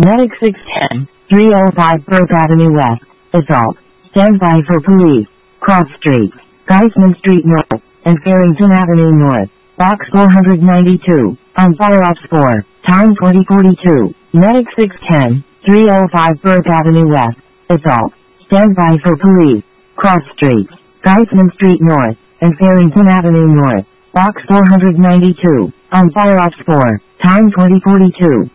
Medic 610, 305 Burke Avenue West, Assault. Stand by for police. Cross Street, Geisman Street North, and Farrington Avenue North. Box 492, on fire off score, time 2042. Medic 610, 305 Burke Avenue West, Assault. Stand by for police. Cross Street, Geisman Street North, and Farrington Avenue North. Box 492, on fire off score, time 2042.